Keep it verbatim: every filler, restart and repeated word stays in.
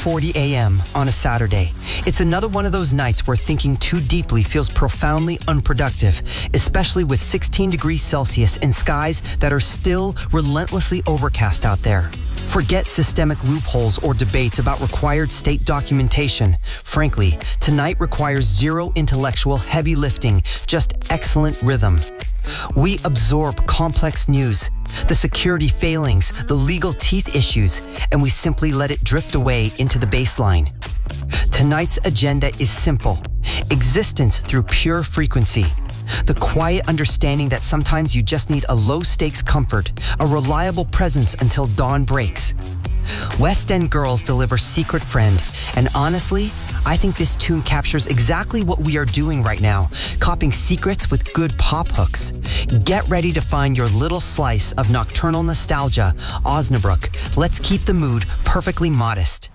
forty a m on a Saturday. It's another one of those nights where thinking too deeply feels profoundly unproductive, especially with sixteen degrees Celsius and skies that are still relentlessly overcast out there. Forget systemic loopholes or debates about required state documentation. Frankly, tonight requires zero intellectual heavy lifting, just excellent rhythm. We absorb complex news, the security failings, the legal teeth issues, and we simply let it drift away into the baseline. Tonight's agenda is simple: existence through pure frequency. The quiet understanding that sometimes you just need a low-stakes comfort, a reliable presence until dawn breaks. West End Girls deliver Secret Friend, and honestly, I think this tune captures exactly what we are doing right now, copying secrets with good pop hooks. Get ready to find your little slice of nocturnal nostalgia. Osnabrück, let's keep the mood perfectly modest.